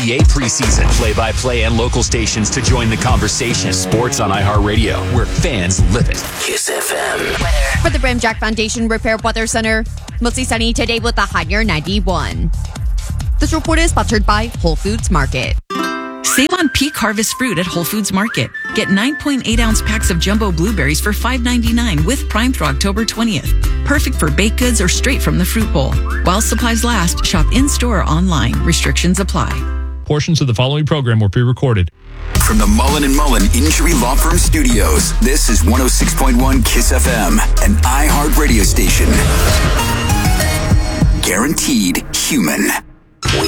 NBA preseason. Play-by-play and local stations to join the conversation. Sports on iHeartRadio, where fans live it. Kiss FM. Weather. For the Brimjack Foundation Repair Weather Center, mostly sunny today with a high near 91. This report is sponsored by Whole Foods Market. Save on peak harvest fruit at Whole Foods Market. Get 9.8-ounce packs of jumbo blueberries for $5.99 with Prime through October 20th. Perfect for baked goods or straight from the fruit bowl. While supplies last, shop in-store or online. Restrictions apply. Portions of the following program were pre-recorded. From the Mullen & Mullen Injury Law Firm Studios, this is 106.1 Kiss FM, an iHeart radio station. Guaranteed human.